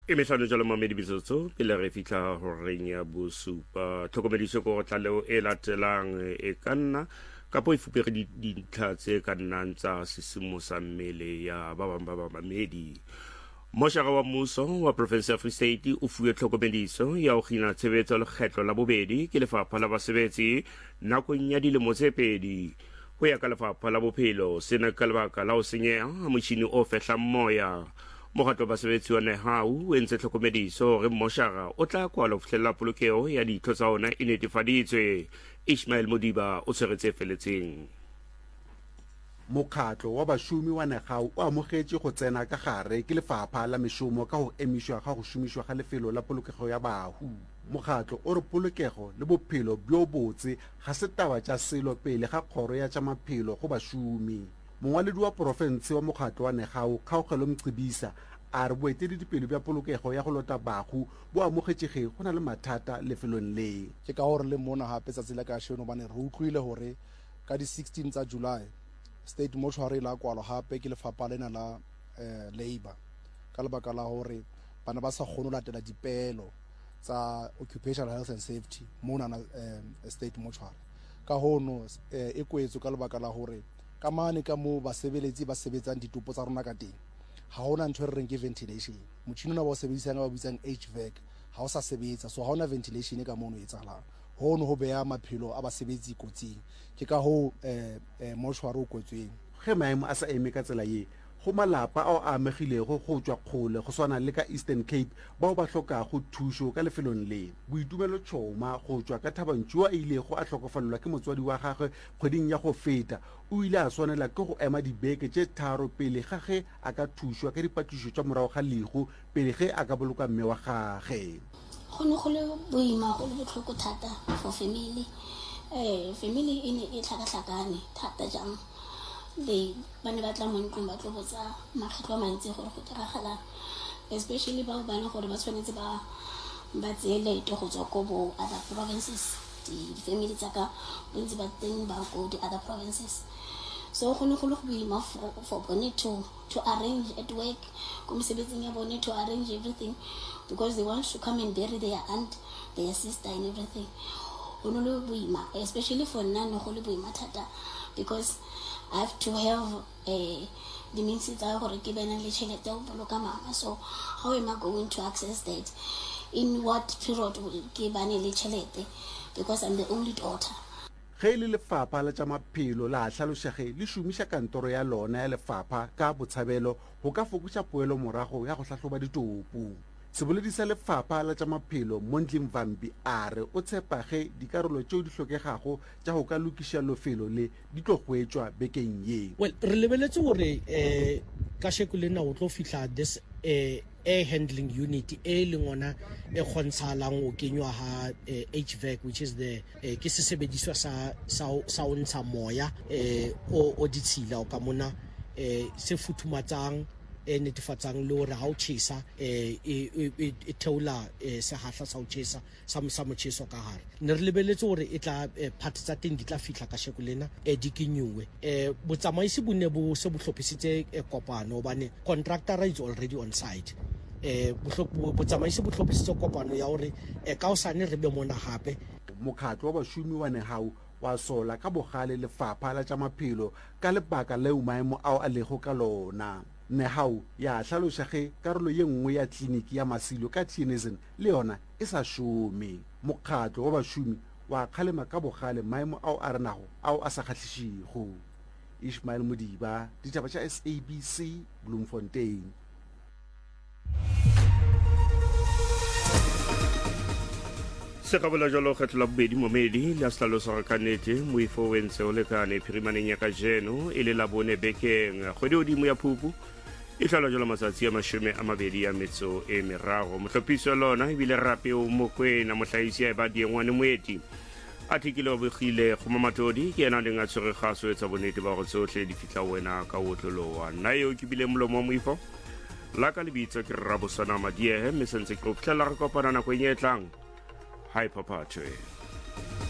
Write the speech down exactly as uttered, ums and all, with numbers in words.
e metlhano jalo mamedi bitsotso pele re fitla ho reng ya bosupa tlhokomediso go tlaleo e latelang e ka nna kapo e fupere dintlha tse ka nnang tsa sesimo sa mmele ya ba bang ba bamamedi. Moshara wa mmuso wa province ya Free State o fuwe tlhokomediso ya ho kgina tshebetso lekgetlo la bobedi ke lefapha la basebetsi nakong ya dilemo tse pedi. Ho ya ka lefapha la bophelo sena ka lebaka la ho senyeha ha motjhini o fehlang moya. Mokgatlo wa basebetsi wa Nehau o entse tlhokomediso hore Moshara o tla kwala ho fihlella polokeho ya ditho tsa ona e netefaditswe. Ishmael Modiba o tshwaretse feletseng. Mokgatlo wa bashumi wa Nehau o amogetse go tsena ka gare ke lefapha la meshomo ka go emishwa ga go shumishwa ga lefelo la polokego ya bahu. Mokgatlo o re polokego le bophelo bjo botse ga se taba tša selo pele ga kgoro ya tša maphelo go bashumi. Mongwaledi wa porofense wa mokgatlo wa Nehau Kgaogelo Mcebisa a re boeteledipele bja polokego ya go lota bahu bo amogetšege go na le mathata lefelong le. Ke ka gore le mona gape tsa tsela ka sheno bane re utlwile gore ka di sixteen tsa July state mortuary la kwalo gape ke lefapha lena la eh, labor ka lebaka la gore bana ba sa kgone latela dipelo tsa occupational health and safety mona na eh, state mortuary ka hono eh, e kwetso ka lebaka la gore ka mane ka mo basebeletsi ba sebetsang ditopo tsa rona ka teng ha hona ntho re reng ke ventilation motšhini ona ba o sebedisang ba bitsang H V A C ha o sa sebetsa so ha hona ventilation ka mono e tsalang hono ho beya maphelo a basebetsi kotsing ke ka ho eh, eh mortuary o kwetsweng ge maemo a sa eme ka tsela ye go malapa ao a amegilego go tswa kgole go swana le ka Eastern Cape bao ba hlokago thušo ka lefelong le. Boitumelo Choma go tswa ka Thabantšho a ile go a tlhokofalelwa ke motswadi wa gagwe kgweding ya go feta o ile a swanela ke go ema dibeke tše tharo pele ga ge a ka thušwa ka dipatišo tša morago ga lego pele ge a ka boloka mme wa gage. Go ne go le boima go le botlhoko thata for family eh family e ne e tlhakatlhakane thata jang le bane ba tla mo ntlong ba tlo botsa makgetlo a mantsi gore go diragala especially ba bana gore ba tshwanetse ba ba tsele to go tswa ko bo other provinces di family tsa ka bontsi ba teng ba go di other provinces so go ne go le go boima for for bone to to arrange at work ko mosebetsing ya bone to arrange everything because they want to come and bury their aunt their sister and everything go ne le boima especially for nna no go le boima thata because I have to have a the means tsa gore ke bena le tšhelete o boloka mama so how am I going to access that in what period ke bane le tšhelete because I'm the only daughter. Ge le lefapha la tša maphelo la hlalošege le šomiša kantoro ya lona ya lefapha ka botshabelo go ka fokotša poelo morago ya go hlahloba ditopo. Seboledi sa lefapha la tša maphelo Mondli Mvambi a re o tshepa ge dikarolo tšeo di hlokegago tša go ka lokiša lefelo le di tlo hwetšwa bekeng ye. Well, re lebeletse gore eh ka sheko lena o tlo fihla this eh air handling unit e leng ona e kgontshalang o kenywa ha H V A C which is the eh, ke sesebediswa sa sa o ntsha moya eh o o ditshila o ka mona eh se futhumatsang e netefatsang le hore ha o tjhesa eh e theola sehatla sa o tjhesa sa sa motjheso ka hare ne re lebeletse hore e tla part tsa teng di tla fihla ka sheko lena e di kenyuwe eh botsamaisi bo ne bo se bohlophisitse kopano bane contractor is already on site eh botsamaisi bo hlophisitse kopano ya hore e ka o sane re be mona hape. Mokgatlo wa bashumi wa Nehau wa sola ka bogale lefapha la tša maphelo ka lebaka leo maemo ao a lego ka lona. Nehau ya hlaloša ge karolo ye nngwe ya kliniki ya Masilo ka Tienism le yona e sa šome. Mokgatlo wa bashumi wa kgalema ka bogale maemo ao a renago ao a sa kgahlišigo. Ishmael Modiba, ditaba tša S A B C, Bloemfontein. Se ka bola jalo kgetlo la bobedi momedi le a hlalosa ka nnete moifo o entse o lekane phirimaneng ya ka jeno e le la bone bekeng kgwedi hodimo ya Phupu e tlala jalo matsatsi a mashome a mabedi ya metso e meraro. Mohlophiso lona ebile rape o Mokwena mohlahisi ya ba diengwane moeti artikele wa bogile go mamatodi ke yena le ngatshore gaso etsa bonete ba go tsohle di fitla wena ka wotlolowa nna yo ke bile molomo moifo la ka lebitso ke Rabosana Madiehe mme sentse ke o ptlela re kopana nako e nyetlang. Hi, Papa.